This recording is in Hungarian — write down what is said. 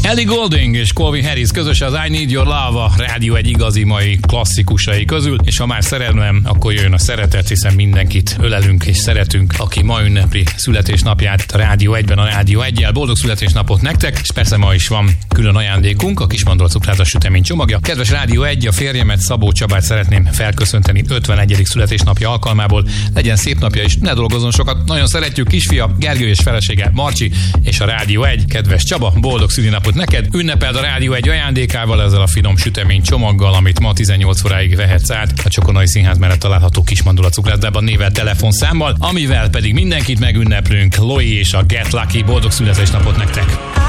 Ellie Goulding és Calvin Harris közös az I Need Your Love, a Rádió egy igazi mai klasszikusai közül, és ha már szerelmem, akkor jöjjön a szeretet, hiszen mindenkit ölelünk és szeretünk, aki ma ünnepli születésnapját a Rádió 1-ben, a Rádió 1-jel. Boldog születésnapot nektek, és persze ma is van külön ajándékunk, a Kismandola cukrászdás sütemény csomagja. Kedves Rádió 1, a férjemet, Szabó Csabát szeretném felköszönteni 51. születésnapja alkalmából. Legyen szép napja, és ne dolgozzon sokat. Nagyon szeretjük, kisfia, Gergő és felesége Marcsi, és a Rádió 1. Kedves Csaba, boldog szülinapot neked. Ünnepeld a Rádió 1 ajándékával, ezzel a finom sütemény csomaggal, amit ma 18 óráig vehetsz át a Csokonai Színház mellett található Kismandola cukrászdában névvel, telefonszámmal, amivel pedig mindenkit megünneplünk. Loi és a Get Lucky, boldog születésnapot nektek.